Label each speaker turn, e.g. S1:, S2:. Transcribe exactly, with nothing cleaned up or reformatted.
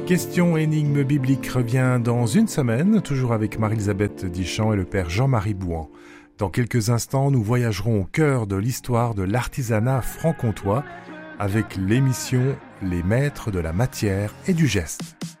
S1: Question énigme biblique revient dans une semaine, toujours avec Marie-Elisabeth Dichand et le père Jean-Marie Bouhan. Dans quelques instants, nous voyagerons au cœur de l'histoire de l'artisanat franc-comtois avec l'émission Les Maîtres de la matière et du geste.